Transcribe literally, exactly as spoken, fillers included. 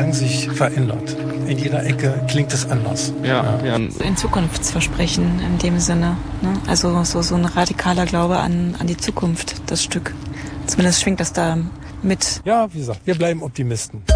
Klang sich verändert. In jeder Ecke klingt es anders. Ja, ja. Ein Zukunftsversprechen in dem Sinne. Ne? Also so, so ein radikaler Glaube an, an die Zukunft, das Stück. Zumindest schwingt das da mit. Ja, wie gesagt, wir bleiben Optimisten.